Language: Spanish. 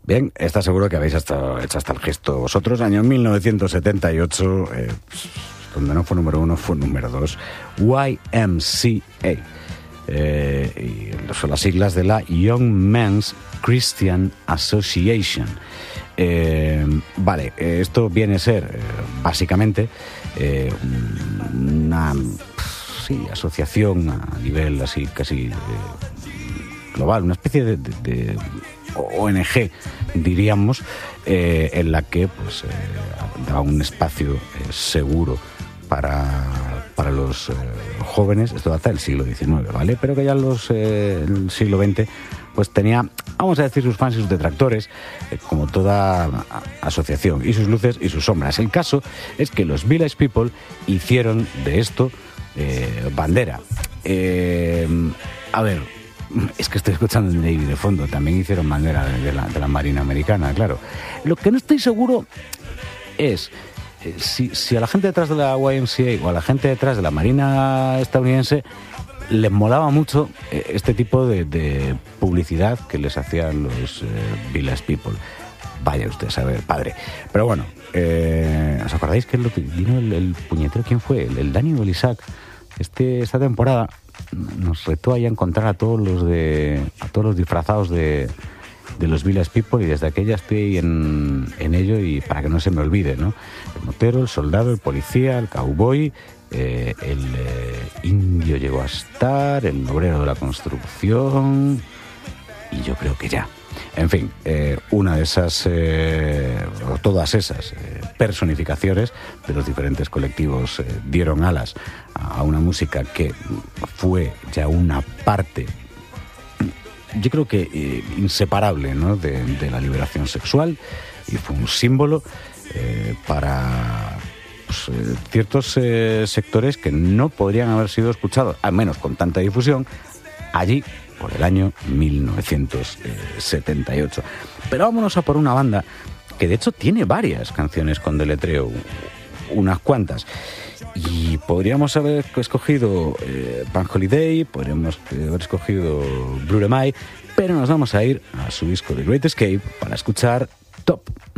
Bien, está seguro que habéis hecho hasta el gesto vosotros. Año 1978, donde no fue número 1, fue número 2. YMCA. Y son las siglas de la Young Men's Christian Association. Vale, esto viene a ser básicamente una asociación a nivel así casi global, una especie de ONG, diríamos, en la que pues da un espacio seguro para los jóvenes. Esto data del siglo XIX, ¿vale? Pero que ya en el siglo XX pues tenía, vamos a decir, sus fans y sus detractores, como toda asociación, y sus luces y sus sombras. El caso es que los Village People hicieron de esto bandera. A ver, es que estoy escuchando el Navy de fondo. También hicieron bandera de la Marina Americana, claro. Lo que no estoy seguro es si a la gente detrás de la YMCA o a la gente detrás de la Marina estadounidense les molaba mucho este tipo de publicidad que les hacían los Village People. Vaya usted a saber, padre. Pero bueno, ¿os acordáis que vino el puñetero? ¿Quién fue? El Dani o el Isaac. Esta temporada nos retó ahí a encontrar a todos los disfrazados de los Village People, y desde aquella estoy en ello, y para que no se me olvide, ¿no? El motero, el soldado, el policía, el cowboy, el indio llegó a estar, el obrero de la construcción, y yo creo que ya. En fin, una de esas, todas esas personificaciones de los diferentes colectivos dieron alas a una música que fue ya una parte, yo creo que inseparable, ¿no?, de la liberación sexual, y fue un símbolo para ciertos sectores que no podrían haber sido escuchados, al menos con tanta difusión, allí por el año 1978. Pero vámonos a por una banda que de hecho tiene varias canciones con deletreo, unas cuantas. Y podríamos haber escogido Van Holiday, podríamos haber escogido Blue Am I, pero nos vamos a ir a su disco The Great Escape para escuchar Top